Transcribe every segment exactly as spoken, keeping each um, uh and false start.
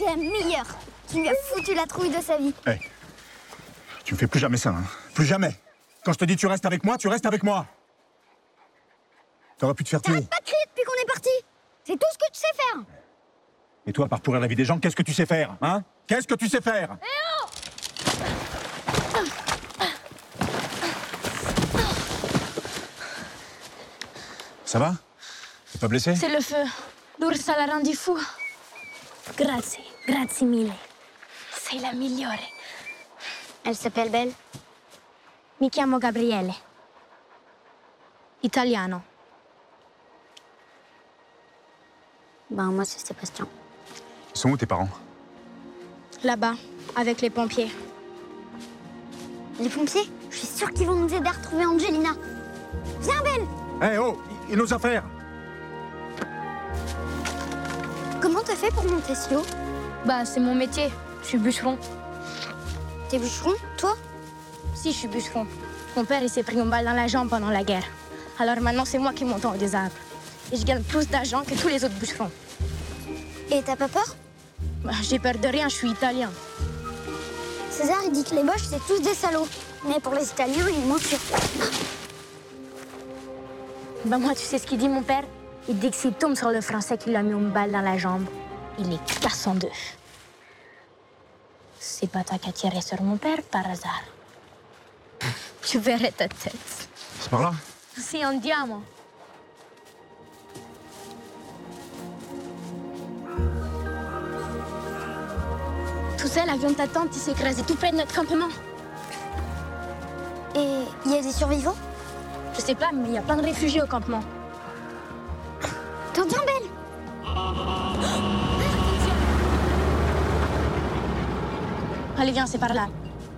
c'est la meilleure. Tu lui as foutu la trouille de sa vie. Hé, hey, tu me fais plus jamais ça, hein. Plus jamais. Quand je te dis tu restes avec moi, tu restes avec moi. T'aurais pu te faire tuer. T'arrêtes pas de crier depuis qu'on est parti. C'est tout ce que tu sais faire. Et toi, par pourrir la vie des gens, qu'est-ce que tu sais faire, hein? Qu'est-ce que tu sais faire? Eh oh! Ça va? T'es pas blessé? C'est le feu. L'ours l'a rendu fou. Grazie, grazie mille. Sei la migliore. Elle s'appelle Belle. Mi chiamo Gabriele. Italiano. Ben, moi, c'est Sébastien. Ils sont où tes parents? Là-bas, avec les pompiers. Les pompiers? Je suis sûre qu'ils vont nous aider à retrouver Angelina. Viens, Belle! Hé, hey, oh! Et nos affaires? Comment t'as fait pour monter si haut? Bah, c'est mon métier. Je suis bûcheron. T'es bûcheron, toi? Si, je suis bûcheron. Mon père, il s'est pris une balle dans la jambe pendant la guerre. Alors maintenant, c'est moi qui monte en haut des arbres. Et je gagne plus d'argent que tous les autres bûcherons. Et t'as pas peur? Bah, j'ai peur de rien, je suis italien. César, il dit que les Boches, c'est tous des salauds. Mais pour les Italiens, ils mentent. Bah, moi, tu sais ce qu'il dit, mon père? Il dit que s'il tombe sur le Français qui lui a mis une balle dans la jambe, il les casse en deux. C'est pas toi qui as tiré sur mon père, par hasard. Tu verrais ta tête. C'est par là? Si, andiamo. Tu sais, l'avion de ta tante, il s'est écrasé tout près de notre campement. Et il y a des survivants? Je sais pas, mais il y a plein de réfugiés au campement. T'entends, Belle? Allez, viens, c'est par là.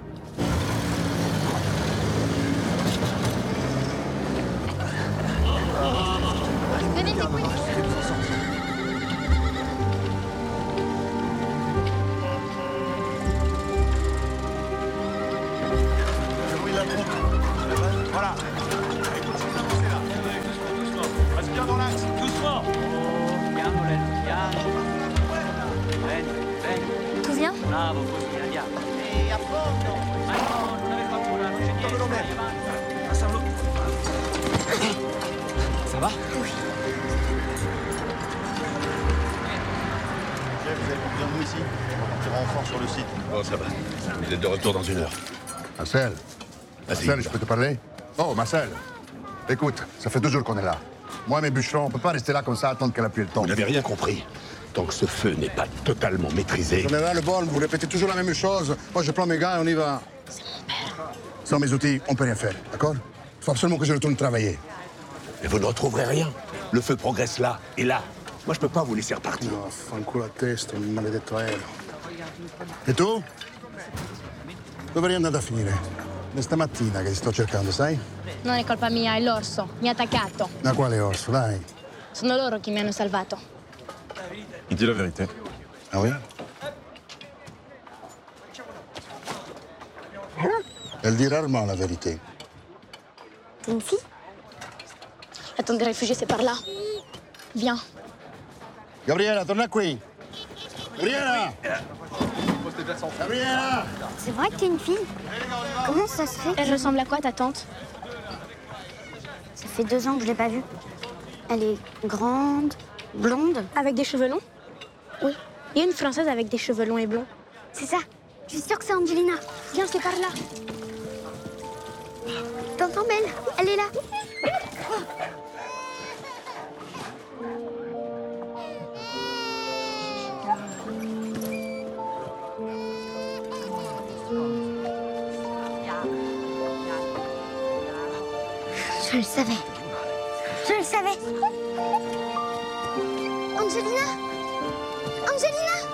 Venez, c'est cool. Voilà. Reste bien dans l'axe. Doucement. Oh, piano, lento, piano. Bene, bene. Tout vient? Bravo, così, andiamo. E a fondo. Ma no, non avete paura, non c'è niente. Dai, avanti. Passalo. Ça va? Oui. Chef, vous avez besoin de nous ici? On va partir en renfort sur le site. Oh, ça va. Vous êtes de retour dans une heure. Marcel, Vas-y. Marcel, je peux te parler? Oh, Marcel, écoute, ça fait deux jours qu'on est là. Moi, mes bûcherons, on peut pas rester là comme ça, attendre qu'elle appuie le temps. Vous n'avez rien compris. Tant que ce feu n'est pas totalement maîtrisé... J'en ai là le bol, vous répétez toujours la même chose. Moi, je prends mes gars et on y va. C'est mon père. Sans mes outils, on peut rien faire, d'accord? Il faut absolument que je retourne travailler. Mais vous ne retrouverez rien. Le feu progresse là et là. Moi, je peux pas vous laisser repartir. No, fanculo a testa, un maledetto aereo. E tu? Dove eri andato a finire? È stamattina che ti sto cercando, sai? Non è colpa mia, è l'orso. Mi ha attaccato. Da quale orso, dai? Sono loro che mi hanno salvato. Il dit la vérité. Ah oui? Elle dit rarement la vérité. T'es une fille? La tente des réfugiés, c'est par là. Viens. Gabriela, torna qui! Gabriela! Gabriela! C'est vrai que t'es une fille? Comment ça se fait? Elle ressemble à quoi, ta tante? Ça fait deux ans que je l'ai pas vue. Elle est grande, blonde. Avec des cheveux longs? Oui. Il y a une Française avec des cheveux longs et blonds. C'est ça. Je suis sûre que c'est Angelina. Viens, c'est par là. T'entends, Belle? Elle est là. Je le savais. Je le savais. Angelina? Angelina?